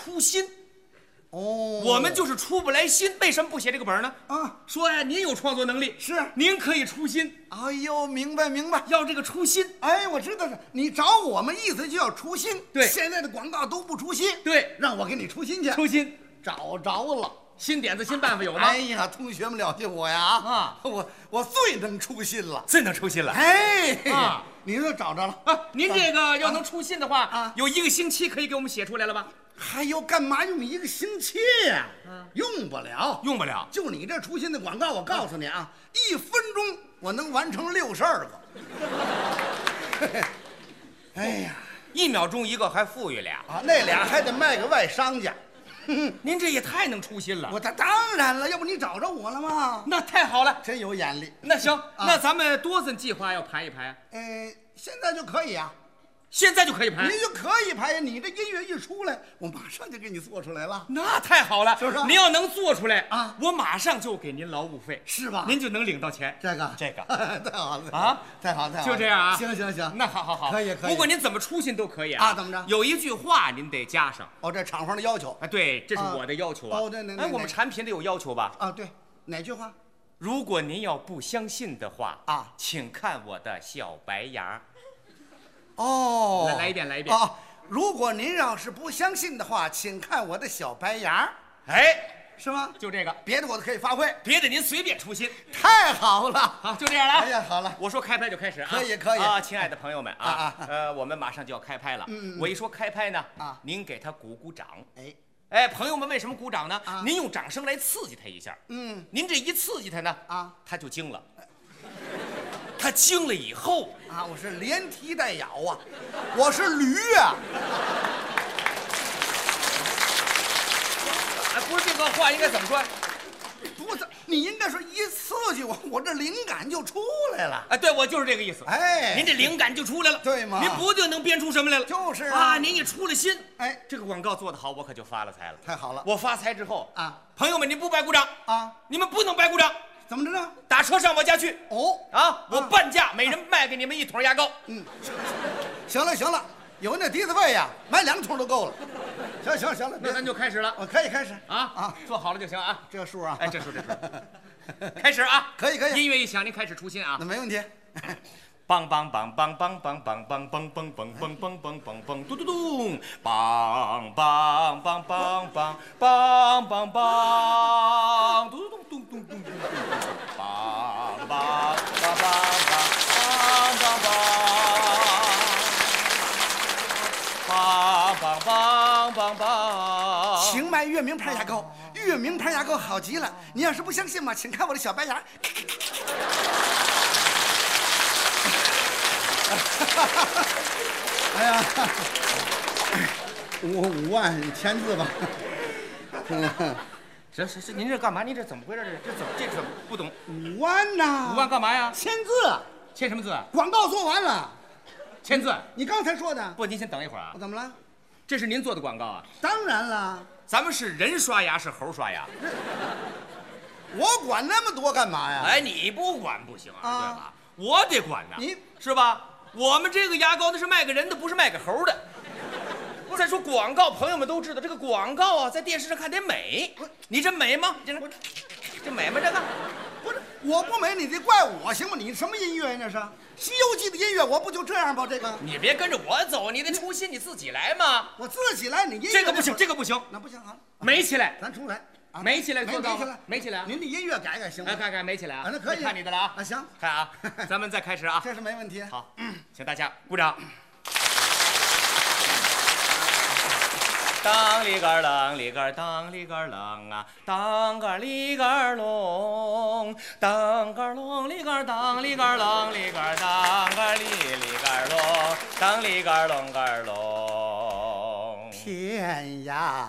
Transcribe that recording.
出新。 哦， 我们就是出不来新，为什么不写这个本呢？ 啊， 说呀，您有创作能力， 是您可以出新。 哎呦，明白明白， 要这个出新。 哎，我知道是你找我们，意思就要出新。 对， 现在的广告都不出新。 对， 让我给你出新去。 出新， 找着了。 新点子、新办法有吗？ 哎呀，同学们了解我呀！ 啊， 我最能出新了， 最能出新了。 哎啊， 你说找着了啊？您这个要能出新的话， 啊， 有1个星期可以给我们写出来了吧？ 还要干嘛用1个星期呀？用不了， 用不了。 就你这出新的广告，我告诉你啊，1分钟我能完成62个。哎呀 ，1秒钟1个，还富裕俩啊，那俩还得卖给外商家。 您这也太能出新了。 我当然了，要不你找着我了吗？ 那太好了， 真有眼力。 那行，那咱们多少计划要排一排？ 现在就可以啊。 现在就可以排， 你就可以排呀！你这音乐一出来，我马上就给你做出来了。 那太好了， 是不是？ 您要能做出来啊， 我马上就给您劳务费， 是吧？ 您就能领到钱。 这个太好了啊！ 太好， 就这样啊！ 行， 那好， 可以。 不过您怎么出新都可以啊？ 怎么着？ 有一句话您得加上。 哦，这厂方的要求啊，对，这是我的要求啊。 哦，对， 我们产品得有要求吧？ 啊，对，哪句话？ 如果您要不相信的话啊， 请看我的小白牙。 哦， 来一遍啊！如果您要是不相信的话，请看我的小白牙。 哎， 是吗？ 就这个， 别的我都可以发挥， 别的您随便出新。 太好了， 好，就这样了。 哎呀，好了， 我说开拍就开始啊， 可以啊，亲爱的朋友们啊，我们马上就要开拍了。我一说开拍呢，您给他鼓鼓掌。哎，朋友们为什么鼓掌呢？您用掌声来刺激他一下。您这一刺激他呢，他就惊了。他惊了以后啊，我是连踢带咬啊，我是驴啊！ 哎，不是这个话应该怎么说？ 不是，你应该说一刺激我这灵感就出来了。 哎，对，我就是这个意思。 哎， 您这灵感就出来了， 对吗？ 您不定能编出什么来了。 就是啊，您一出了心， 哎， 这个广告做得好，我可就发了财了。 太好了， 我发财之后啊， 朋友们您不白鼓掌啊， 你们不能白鼓掌。 怎么着呢？ 打车上我家去。 哦， 啊，我半价，每人卖给你们1桶牙膏。 行了，有那笛子费呀，买2桶都够了。行了， 那咱就开始了。 我可以开始啊，做好了就行啊。 这数啊， 哎，这数，开始啊， 可以。 音乐一响，您开始出新啊。 那没问题。 梆梆梆梆梆梆梆梆梆梆梆梆梆梆梆梆嘟嘟咚，梆梆梆梆梆梆梆梆嘟嘟咚咚咚咚咚，梆梆梆梆梆梆梆梆梆。 请买月明牌牙膏，月明牌牙膏好极了。你要是不相信嘛，请看我的小白牙。哎呀，5万签字吧。 是，您这干嘛？您这怎么回事？这怎么不懂 ？5万呐！ 5万干嘛呀？ 签字。 签什么字？ 广告做完了， 签字。 你刚才说的。 不，您先等一会儿啊。 怎么了？ 这是您做的广告啊？ 当然了。 咱们是人刷牙，是猴刷牙。 我管那么多干嘛呀？ 哎，你不管不行啊，对吧？我得管呐， 你是吧？我们这个牙膏那是卖给人的，不是卖给猴的。再说广告，朋友们都知道，这个广告啊，在电视上看得美。你这美吗？这美吗？这个不是，我不美，你得怪我行吗？你什么音乐呀？那是《西游记》的音乐，我不就这样吗？这个你别跟着我走，你得出新，你自己来嘛。 我自己来，你音乐这个不行，这个不行， 那不行啊， 美起来， 咱重来。 美起来做到了， 美起来。 您的音乐改行吗？ 改，美起来啊！ 那可以， 看你的了啊！ 行， 看啊，咱们再开始啊！ 这是没问题。 好，请大家鼓掌。当里个啷里个当里个啷啊，当个里个隆，当个隆里个当里个啷里个当个里个隆，当里个隆个隆。 天涯